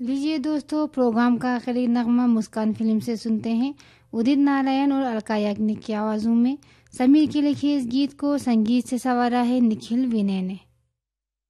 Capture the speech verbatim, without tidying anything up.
लीजिए दोस्तों, प्रोग्राम का आखिरी नगमा मुस्कान फिल्म से सुनते हैं। उदित नारायण और अलका याग्निक की आवाज़ों में समीर के लिखे इस गीत को संगीत से संवारा है निखिल विनय ने।